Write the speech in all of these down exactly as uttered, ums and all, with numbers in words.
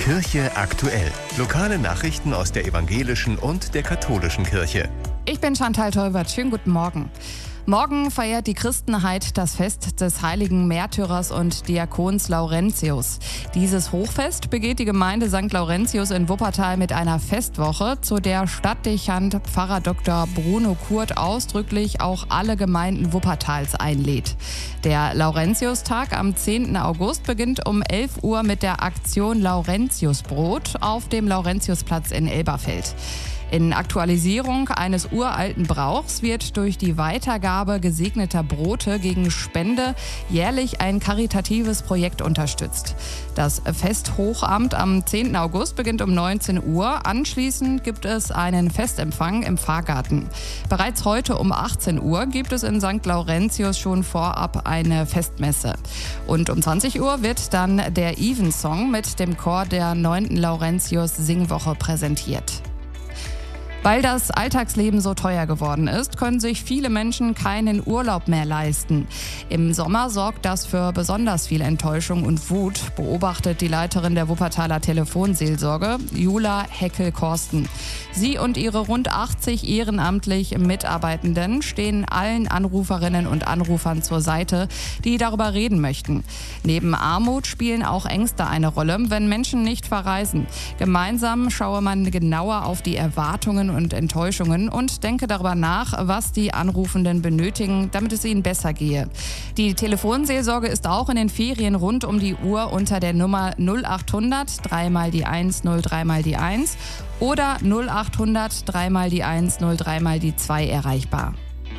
Kirche aktuell. Lokale Nachrichten aus der evangelischen und der katholischen Kirche. Ich bin Chantal Teubert. Schönen guten Morgen. Morgen feiert die Christenheit das Fest des heiligen Märtyrers und Diakons Laurentius. Dieses Hochfest begeht die Gemeinde Sankt Laurentius in Wuppertal mit einer Festwoche, zu der Stadtdechant Pfarrer Doktor Bruno Kurt ausdrücklich auch alle Gemeinden Wuppertals einlädt. Der Laurentiustag am zehnten August beginnt um elf Uhr mit der Aktion Laurentiusbrot auf dem Laurentiusplatz in Elberfeld. In Aktualisierung eines uralten Brauchs wird durch die Weitergabe gesegneter Brote gegen Spende jährlich ein karitatives Projekt unterstützt. Das Festhochamt am zehnten August beginnt um neunzehn Uhr. Anschließend gibt es einen Festempfang im Pfarrgarten. Bereits heute um achtzehn Uhr gibt es in Sankt Laurentius schon vorab eine Festmesse. Und um zwanzig Uhr wird dann der Evensong mit dem Chor der neunten Laurentius Singwoche präsentiert. Weil das Alltagsleben so teuer geworden ist, können sich viele Menschen keinen Urlaub mehr leisten. Im Sommer sorgt das für besonders viel Enttäuschung und Wut, beobachtet die Leiterin der Wuppertaler Telefonseelsorge, Jula Heckel-Korsten. Sie und ihre rund achtzig ehrenamtlich Mitarbeitenden stehen allen Anruferinnen und Anrufern zur Seite, die darüber reden möchten. Neben Armut spielen auch Ängste eine Rolle, wenn Menschen nicht verreisen. Gemeinsam schaue man genauer auf die Erwartungen und Enttäuschungen und denke darüber nach, was die Anrufenden benötigen, damit es ihnen besser gehe. Die Telefonseelsorge ist auch in den Ferien rund um die Uhr unter der Nummer null achthundert drei mal die eins null drei mal die eins oder null achthundert drei mal die eins null drei mal die zwei erreichbar.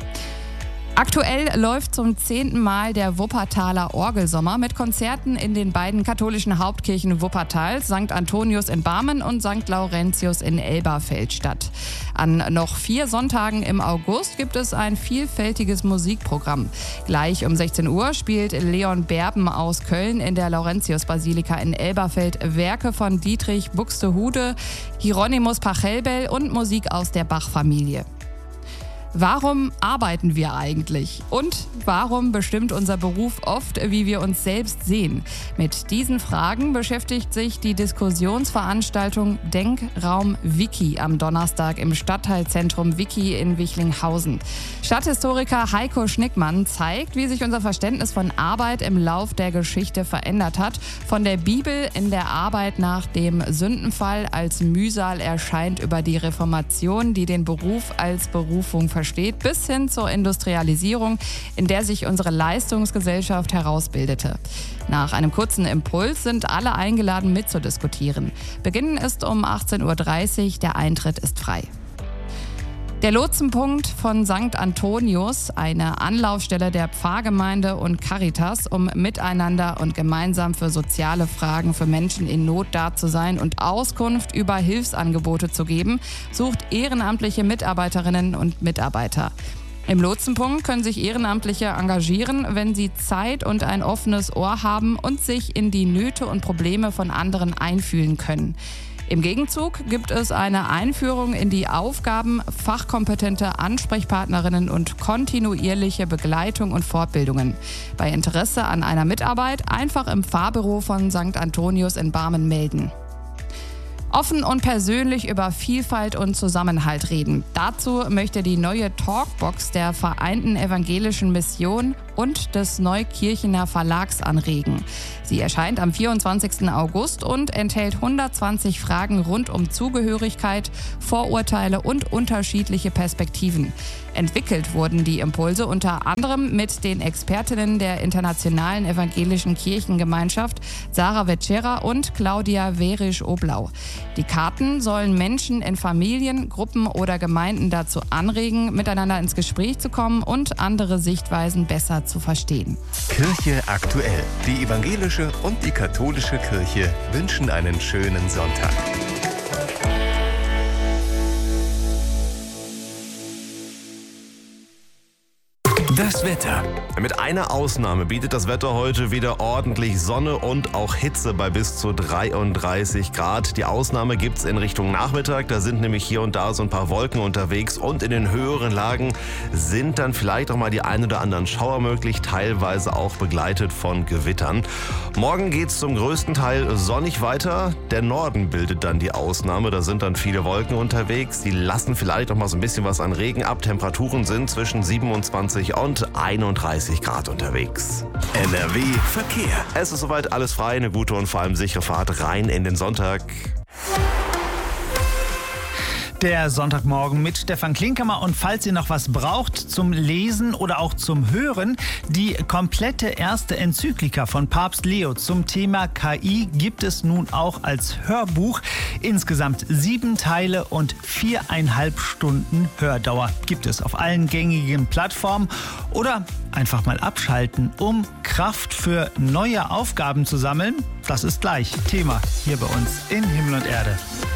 Aktuell läuft zum zehnten Mal der Wuppertaler Orgelsommer mit Konzerten in den beiden katholischen Hauptkirchen Wuppertals, Sankt Antonius in Barmen und Sankt Laurentius in Elberfeld statt. An noch vier Sonntagen im August gibt es ein vielfältiges Musikprogramm. Gleich um sechzehn Uhr spielt Leon Berben aus Köln in der Laurentius-Basilika in Elberfeld Werke von Dietrich Buxtehude, Hieronymus Pachelbel und Musik aus der Bach-Familie. Warum arbeiten wir eigentlich? Und warum bestimmt unser Beruf oft, wie wir uns selbst sehen? Mit diesen Fragen beschäftigt sich die Diskussionsveranstaltung Denkraum Wiki am Donnerstag im Stadtteilzentrum Wiki in Wichlinghausen. Stadthistoriker Heiko Schnickmann zeigt, wie sich unser Verständnis von Arbeit im Lauf der Geschichte verändert hat. Von der Bibel in der Arbeit nach dem Sündenfall als Mühsal erscheint über die Reformation, die den Beruf als Berufung versteht, bis hin zur Industrialisierung, in der sich unsere Leistungsgesellschaft herausbildete. Nach einem kurzen Impuls sind alle eingeladen mitzudiskutieren. Beginnen ist um achtzehn Uhr dreißig, der Eintritt ist frei. Der Lotsenpunkt von Sankt Antonius, eine Anlaufstelle der Pfarrgemeinde und Caritas, um miteinander und gemeinsam für soziale Fragen für Menschen in Not da zu sein und Auskunft über Hilfsangebote zu geben, sucht ehrenamtliche Mitarbeiterinnen und Mitarbeiter. Im Lotsenpunkt können sich Ehrenamtliche engagieren, wenn sie Zeit und ein offenes Ohr haben und sich in die Nöte und Probleme von anderen einfühlen können. Im Gegenzug gibt es eine Einführung in die Aufgaben, fachkompetente Ansprechpartnerinnen und kontinuierliche Begleitung und Fortbildungen. Bei Interesse an einer Mitarbeit einfach im Pfarrbüro von Sankt Antonius in Barmen melden. Offen und persönlich über Vielfalt und Zusammenhalt reden. Dazu möchte die neue Talkbox der Vereinten Evangelischen Mission und des Neukirchener Verlags anregen. Sie erscheint am vierundzwanzigsten August und enthält hundertzwanzig Fragen rund um Zugehörigkeit, Vorurteile und unterschiedliche Perspektiven. Entwickelt wurden die Impulse unter anderem mit den Expertinnen der Internationalen Evangelischen Kirchengemeinschaft Sarah Vetschera und Claudia Werisch-Oblau. Die Karten sollen Menschen in Familien, Gruppen oder Gemeinden dazu anregen, miteinander ins Gespräch zu kommen und andere Sichtweisen besser zu verstehen. Kirche aktuell. Die evangelische und die katholische Kirche wünschen einen schönen Sonntag. Das Wetter. Mit einer Ausnahme bietet das Wetter heute wieder ordentlich Sonne und auch Hitze bei bis zu dreiunddreißig Grad. Die Ausnahme gibt's in Richtung Nachmittag. Da sind nämlich hier und da so ein paar Wolken unterwegs und in den höheren Lagen sind dann vielleicht auch mal die ein oder anderen Schauer möglich, teilweise auch begleitet von Gewittern. Morgen geht's zum größten Teil sonnig weiter. Der Norden bildet dann die Ausnahme. Da sind dann viele Wolken unterwegs. Die lassen vielleicht auch mal so ein bisschen was an Regen ab. Temperaturen sind zwischen siebenundzwanzig und einunddreißig Grad unterwegs. N R W Verkehr. Es ist soweit alles frei, eine gute und vor allem sichere Fahrt rein in den Sonntag. Der Sonntagmorgen mit Stefan Klinkhammer, und falls ihr noch was braucht zum Lesen oder auch zum Hören, die komplette erste Enzyklika von Papst Leo zum Thema K I gibt es nun auch als Hörbuch. Insgesamt sieben Teile und viereinhalb Stunden Hördauer gibt es auf allen gängigen Plattformen, oder einfach mal abschalten, um Kraft für neue Aufgaben zu sammeln. Das ist gleich Thema hier bei uns in Himmel und Erde.